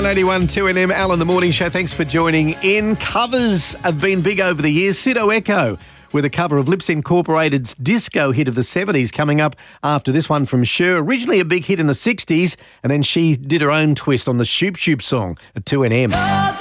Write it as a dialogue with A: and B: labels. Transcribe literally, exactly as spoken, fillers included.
A: nine eighty-one two N M, Alan the Morning Show. Thanks for joining in. Covers have been big over the years. Sido Echo with a cover of Lips Incorporated's disco hit of the seventies coming up after this one from Cher. Originally a big hit in the sixties, and then she did her own twist on the Shoop Shoop song at two N M.